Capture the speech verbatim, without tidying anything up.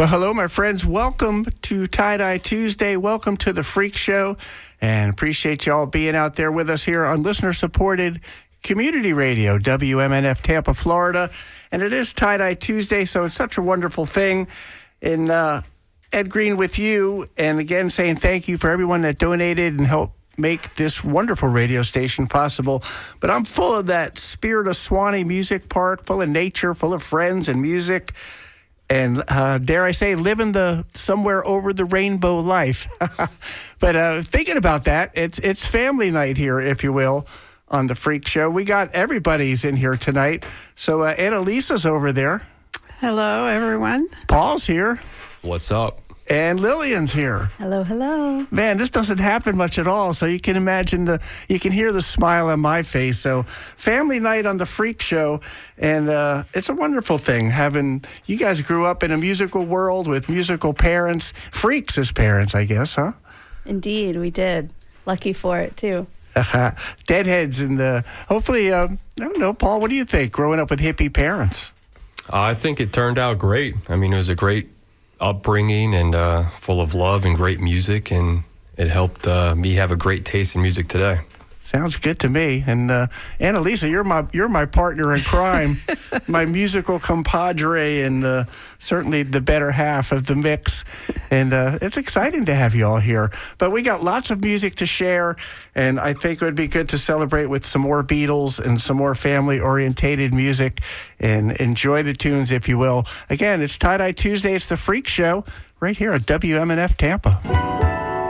Well, hello, my friends. Welcome to Tie-Dye Tuesday. Welcome to the Freak Show. And appreciate you all being out there with us here on listener-supported community radio, W M N F Tampa, Florida. And it is Tie-Dye Tuesday, so it's such a wonderful thing. And uh, Ed Green with you. And again, saying thank you for everyone that donated and helped make this wonderful radio station possible. But I'm full of that spirit of Suwannee Music Park, full of nature, full of friends and music. And uh, dare I say, living the somewhere over the rainbow life. But uh, thinking about that, it's it's family night here, if you will, on the Freak Show. We got everybody's in here tonight. So uh, Annalisa's over there. Hello, everyone. Paul's here. What's up? And Lillian's here. Hello, hello. Man, this doesn't happen much at all, so you can imagine the, you can hear the smile on my face. So, family night on the Freak Show, and uh, it's a wonderful thing having, you guys grew up in a musical world with musical parents, freaks as parents, I guess, huh? Indeed, we did. Lucky for it, too. Uh, deadheads, and uh, hopefully, uh, I don't know, Paul, what do you think, growing up with hippie parents? I think it turned out great. I mean, it was a great upbringing and uh, full of love and great music, and it helped uh, me have a great taste in music today. Sounds good to me. And uh, Annalisa, you're my you're my partner in crime, my musical compadre, and uh, certainly the better half of the mix. And uh, it's exciting to have you all here. But we got lots of music to share, and I think it would be good to celebrate with some more Beatles and some more family-orientated music, and enjoy the tunes, if you will. Again, it's Tie-Dye Tuesday. It's the Freak Show right here at W M N F Tampa.